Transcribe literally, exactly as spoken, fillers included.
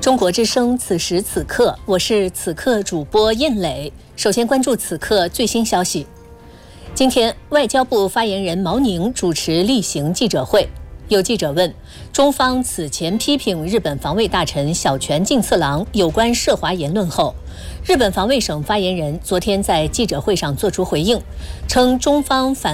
中国之声，此时此刻，我是此刻主播燕磊。首先关注此刻最新消息。今天，外交部发言人毛宁主持例行记者会。有记者问，中方此前批评日本防卫大臣小泉进次郎有关涉华言论后，日本防卫省发言人昨天在记者会上作出回应，称中方反